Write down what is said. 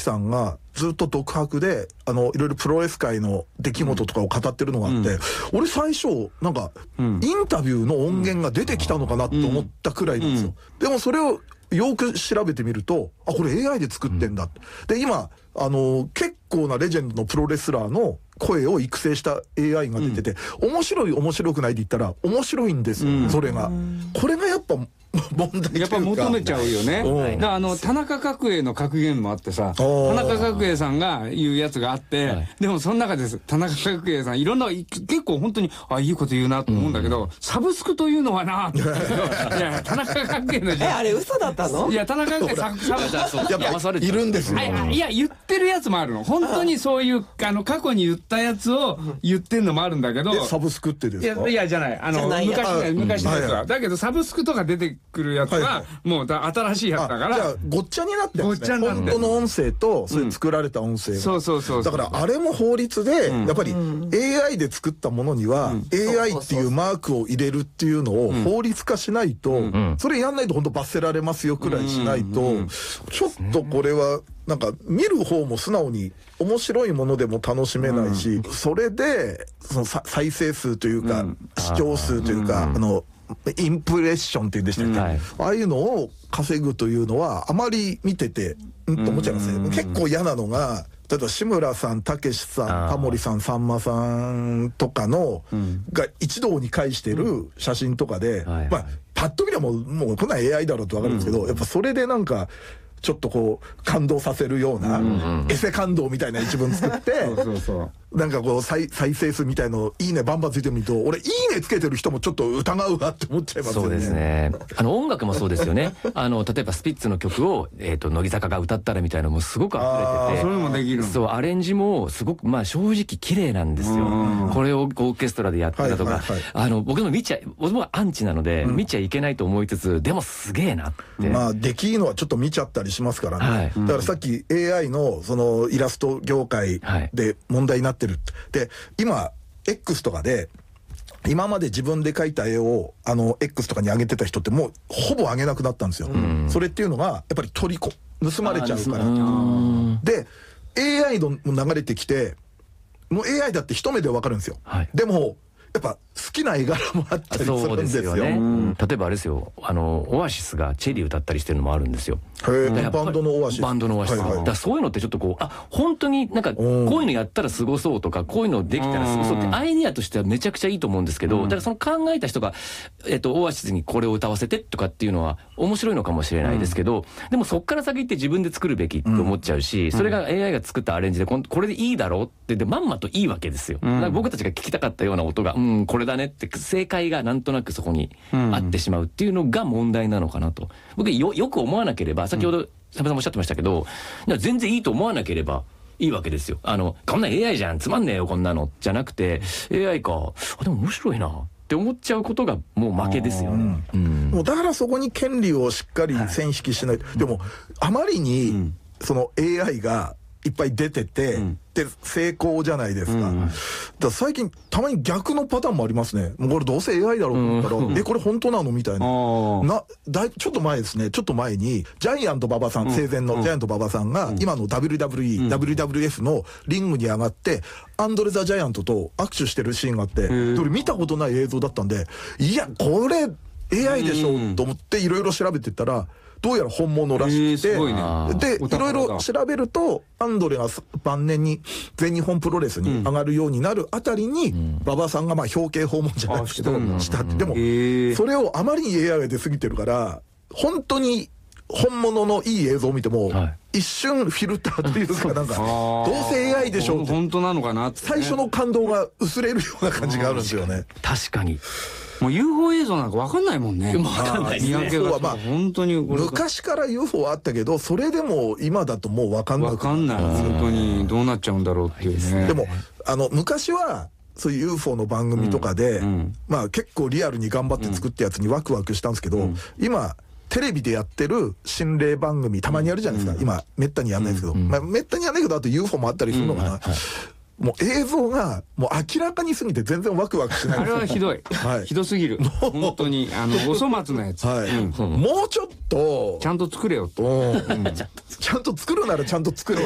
さんがずっと独白でいろいろプロレス界の出来事とかを語ってるのがあって、俺最初なんかインタビューの音源が出てきたのかなと思ったくらいなんですよ。でもそれをよく調べてみると、あ、これ AI で作ってんだって。で今結構なレジェンドのプロレスラーの声を育成した AI が出てて、面白い面白くないって言ったら面白いんですよ、それが。これがやっぱ問題というかやっぱ求めちゃうよね。だから田中角栄の格言もあってさ、田中角栄さんが言うやつがあって、でもその中で田中角栄さんいろんな結構本当にいいこと言うなと思うんだけど、サブスクというのはなって。いや田中角栄のあれ嘘だったの？ いや田中角栄さんやっぱいるんですよ。 いや言ってるやつもあるの。本当にそういう過去に言ったやつを言ってんのもあるんだけど。 サブスクってですか？ いやじゃない。昔のやつは。だけどサブスクとか出てくるやつはもう新しいやつだから。 じゃあごっちゃになってるんですね。本当の音声とそれ作られた音声が。そうだからあれも法律でやっぱり AI で作ったものには AI っていうマークを入れるっていうのを法律化しないと、それやんないと本当罰せられますよくらいしないと、ちょっとこれはなんか見る方も素直に面白いものでも楽しめないし、それでその再生数というか視聴数というかインプレッションっていうんでしたっけ、ああいうのを稼ぐというのはあまり見ててと思っちゃいますね。結構嫌なのが、例えば志村さん、たけしさん、タモリさん、さんまさんとかのが一堂に会してる写真とかで、まあパッと見ればもうこんなん AI だろうと分かるんですけど、やっぱそれでなんかちょっとこう感動させるようなエセ感動みたいな一文作ってなんかこう再生数みたいのいいねバンバンついてみると、俺いいねつけてる人もちょっと疑うわって思っちゃいますよね。 そうですね。音楽もそうですよね。例えばスピッツの曲を乃木坂が歌ったらみたいなのもすごく溢れてて、 それもできる。 そうアレンジもすごくまあ正直綺麗なんですよ。これをオーケストラでやってたとか、僕もはアンチなので見ちゃいけないと思いつつ、でもすげえなって。 まあできいのはちょっと見ちゃったりしますからね。だからさっき AI のそのイラスト業界で問題になってるで、今 X とかで今まで自分で描いた絵をX とかに上げてた人ってもうほぼ上げなくなったんですよ。それっていうのがやっぱり盗まれちゃうから。で AI の流れてきて、もう AI だって一目でわかるんですよ。でもやっぱ好きな絵柄もあったりするんですよ。 例えばあれですよ、オアシスがチェリー歌ったりしてるのもあるんですよ。 バンドのオアシス。 バンドのオアシス。だからそういうのってちょっとこう本当になんかこういうのやったらすごそうとか、こういうのできたらすごそうってアイディアとしてはめちゃくちゃいいと思うんですけど、だからその考えた人がオアシスにこれを歌わせてとかっていうのは面白いのかもしれないですけど、でもそっから先って自分で作るべきって思っちゃうし、それが AI が作ったアレンジでこれでいいだろうってでまんまといいわけですよ。だから僕たちが聞きたかったような音がこれだねって正解がなんとなくそこにあってしまうっていうのが問題なのかなと。僕よく思わなければ、先ほど佐部さんもおっしゃってましたけど、全然いいと思わなければいいわけですよ。こんな AI じゃんつまんねえよこんなのじゃなくて、 AI かでも面白いなって思っちゃうことがもう負けですよね。 もうだからそこに権利をしっかり線引きしない。でもあまりにその AI がいっぱい出てて、で成功じゃないですか。だから最近たまに逆のパターンもありますね。もうこれどうせ AI だろうと思ったら、これ本当なのみたいな。ちょっと前ですね。ちょっと前にジャイアント馬場さん、生前のジャイアント馬場さんが今の WWF のリングに上がってアンドレ・ザ・ジャイアントと握手してるシーンがあって、それ見たことない映像だったんで、いやこれ AI でしょと思っていろいろ調べてったら、どうやら本物らしくて、でいろいろ調べるとアンドレが晩年に全日本プロレスに上がるようになるあたりに馬場さんがまあ表敬訪問じゃないですけどしたって。でもそれをあまりに AI が出過ぎてるから、本当に本物のいい映像を見ても一瞬フィルターというかなんかどうせ AI でしょって本当なのかなって最初の感動が薄れるような感じがあるんですよね。 確かにもう UFO 映像なんか分かんないもんね。 分かんないですね。 本当に昔から UFO はあったけど、それでも今だともう分かんない。 分かんない。本当にどうなっちゃうんだろうっていうね。 でも昔はそういう UFO の番組とかで、まあ結構リアルに頑張って作ったやつにワクワクしたんですけど、今テレビでやってる心霊番組たまにやるじゃないですか。今めったにやんないですけど、めったにやんないけどあと UFO もあったりするのかな。もう映像がもう明らかにすぎて全然ワクワクしない。 あれはひどい。ひどすぎる。本当にお粗末なやつ。 もうちょっとちゃんと作れよと。 ちゃんと作るならちゃんと作れよ。